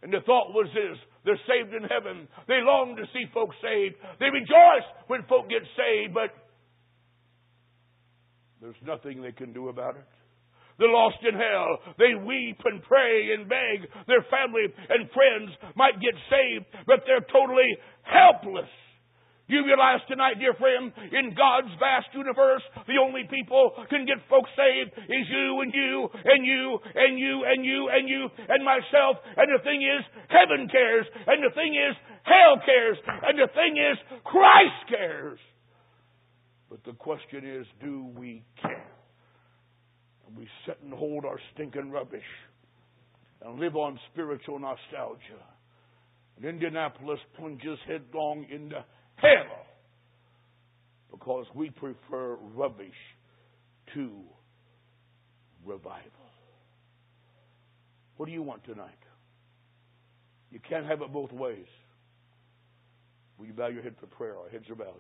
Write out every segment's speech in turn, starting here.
And the thought was this: they're saved in heaven. They long to see folks saved. They rejoice when folk get saved, but there's nothing they can do about it. They're lost in hell. They weep and pray and beg. Their family and friends might get saved, but they're totally helpless. You realize tonight, dear friend, in God's vast universe, the only people can get folks saved is you and you and you and you and you and you and myself. And the thing is, heaven cares. And the thing is, hell cares. And the thing is, Christ cares. But the question is, do we care? And we sit and hold our stinking rubbish and live on spiritual nostalgia. And Indianapolis plunges headlong into hell because we prefer rubbish to revival. What do you want tonight? You can't have it both ways. Will you bow your head for prayer? Our heads are bowed.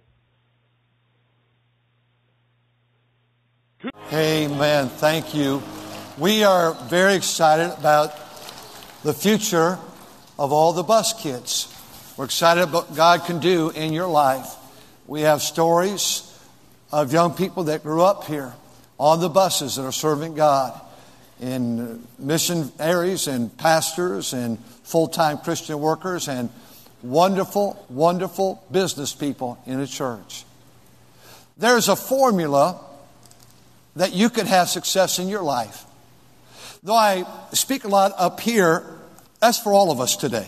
Amen. Thank you. We are very excited about the future of all the bus kids. We're excited about what God can do in your life. We have stories of young people that grew up here on the buses that are serving God in missionaries and pastors and full-time Christian workers and wonderful, wonderful business people in a church. There's a formula that you could have success in your life. Though I speak a lot up here, that's for all of us today.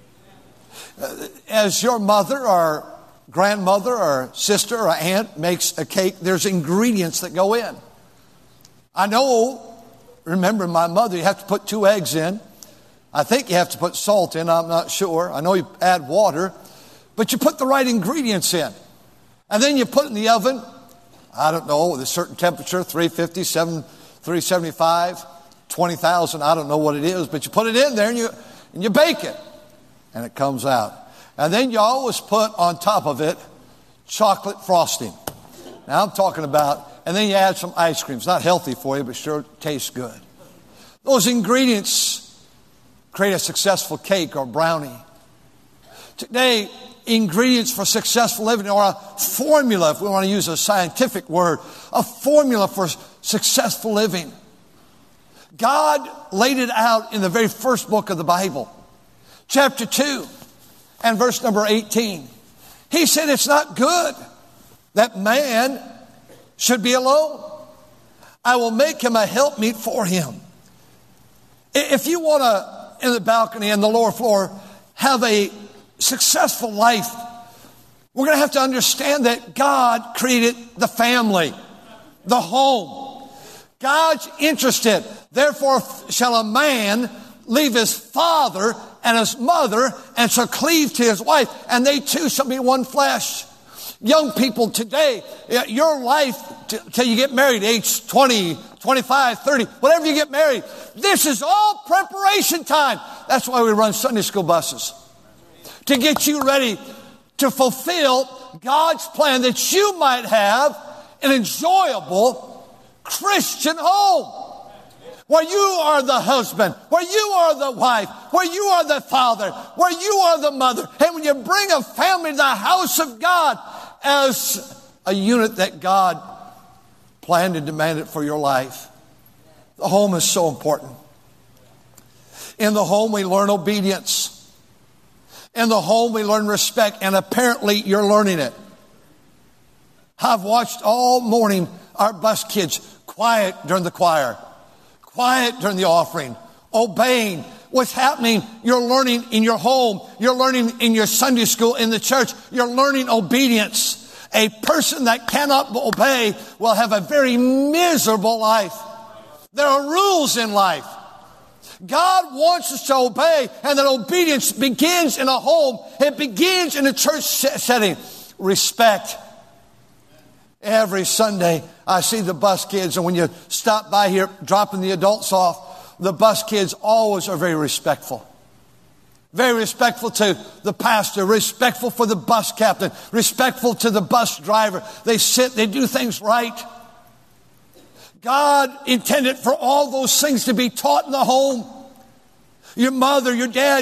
As your mother or grandmother or sister or aunt makes a cake, there's ingredients that go in. I know, remember my mother, you have to put 2 eggs in. I think you have to put salt in, I'm not sure. I know you add water, but you put the right ingredients in. And then you put it in the oven, I don't know, with a certain temperature, 350, 375, 20,000, I don't know what it is, but you put it in there and you bake it. And it comes out. And then you always put on top of it chocolate frosting. Now I'm talking about, and then you add some ice cream. It's not healthy for you, but sure tastes good. Those ingredients create a successful cake or brownie. Today, ingredients for successful living, or a formula, if we want to use a scientific word, a formula for successful living. God laid it out in the very first book of the Bible. Chapter 2 and verse number 18. He said it's not good that man should be alone. I will make him a helpmeet for him. If you want to, in the balcony and the lower floor, have a successful life, we're going to have to understand that God created the family, the home. God's interested. Therefore shall a man leave his father and his mother, and shall cleave to his wife, and they two shall be one flesh. Young people today, your life till you get married, age 20, 25, 30, whatever you get married, this is all preparation time. That's why we run Sunday school buses. To get you ready to fulfill God's plan that you might have an enjoyable Christian home. Where you are the husband, where you are the wife, where you are the father, where you are the mother. And when you bring a family to the house of God as a unit that God planned and demanded for your life, the home is so important. In the home, we learn obedience. In the home, we learn respect, and apparently you're learning it. I've watched all morning our bus kids quiet during the choir. Quiet during the offering, obeying what's happening. You're learning in your home. You're learning in your Sunday school, in the church. You're learning obedience. A person that cannot obey will have a very miserable life. There are rules in life. God wants us to obey, and that obedience begins in a home. It begins in a church setting. Respect. Every Sunday, I see the bus kids, and when you stop by here dropping the adults off, the bus kids always are very respectful. Very respectful to the pastor, respectful for the bus captain, respectful to the bus driver. They sit, they do things right. God intended for all those things to be taught in the home. Your mother, your dad,